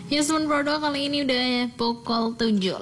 Yasmin Brodo kali ini udah pukul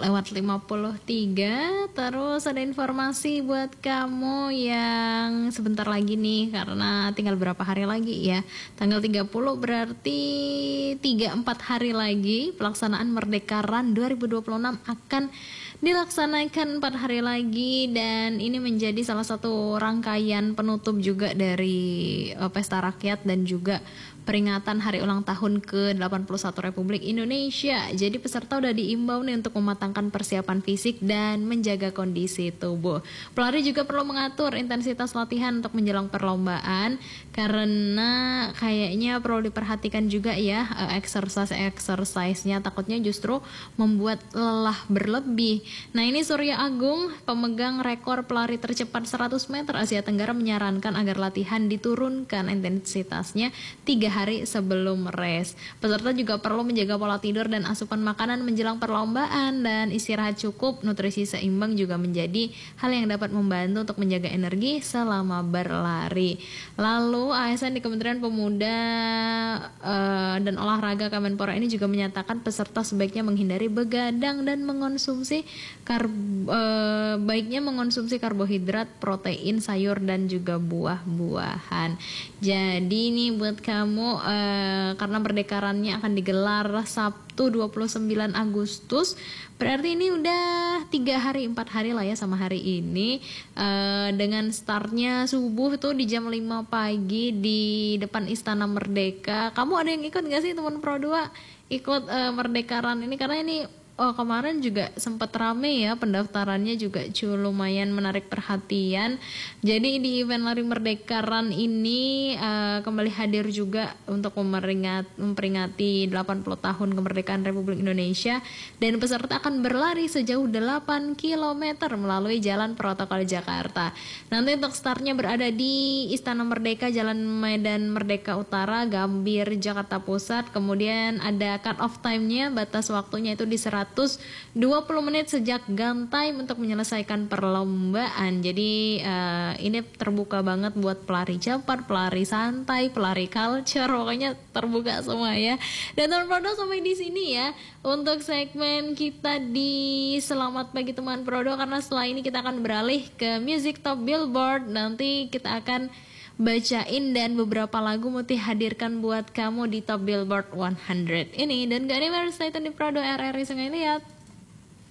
7:53. Terus ada informasi buat kamu yang sebentar lagi nih, karena tinggal berapa hari lagi ya. Tanggal 30 berarti 3-4 hari lagi pelaksanaan Merdeka Run 2026 akan dilaksanakan 4 hari lagi, dan ini menjadi salah satu rangkaian penutup juga dari Pesta Rakyat dan juga peringatan hari ulang tahun ke-81 Republik Indonesia. Jadi peserta udah diimbau nih untuk mematangkan persiapan fisik dan menjaga kondisi tubuh. Pelari juga perlu mengatur intensitas latihan untuk menjelang perlombaan, karena kayaknya perlu diperhatikan juga ya exercise-nya, takutnya justru membuat lelah berlebih. Nah, ini Surya Agung, pemegang rekor pelari tercepat 100 meter Asia Tenggara, menyarankan agar latihan diturunkan intensitasnya 3 hari sebelum race. Peserta juga perlu menjaga pola tidur dan asupan makanan menjelang perlombaan, dan istirahat cukup, nutrisi seimbang juga menjadi hal yang dapat membantu untuk menjaga energi selama berlari. Lalu ASN di Kementerian Pemuda dan Olahraga Kemenpora ini juga menyatakan peserta sebaiknya menghindari begadang dan baiknya mengonsumsi karbohidrat, protein, sayur dan juga buah-buahan. Jadi ini buat kamu, karena Merdekarannya akan digelar Sabtu 29 Agustus, berarti ini udah 3 hari 4 hari lah ya sama hari ini, dengan startnya subuh tuh di jam 5 pagi di depan Istana Merdeka. Kamu ada yang ikut gak sih teman Pro 2 ikut Merdekaran ini? Karena ini kemarin juga sempat rame ya pendaftarannya, juga lumayan menarik perhatian. Jadi di event lari Merdeka Run ini kembali hadir juga untuk memperingati 80 tahun kemerdekaan Republik Indonesia, dan peserta akan berlari sejauh 8 km melalui Jalan Protokol Jakarta. Nanti untuk startnya berada di Istana Merdeka, Jalan Medan Merdeka Utara, Gambir, Jakarta Pusat. Kemudian ada cut off time-nya, batas waktunya itu di 120 menit sejak gun time untuk menyelesaikan perlombaan. Jadi ini terbuka banget buat pelari cepat, pelari santai, pelari culture, pokoknya terbuka semua ya. Dan teman-teman sampai di sini ya untuk segmen kita di Selamat Pagi Teman Prodo, karena setelah ini kita akan beralih ke Music Top Billboard. Nanti kita akan bacain dan beberapa lagu Muti hadirkan buat kamu di Top Billboard 100 ini. Dan gak ada stay tune di Prado RRI Sungai Liat.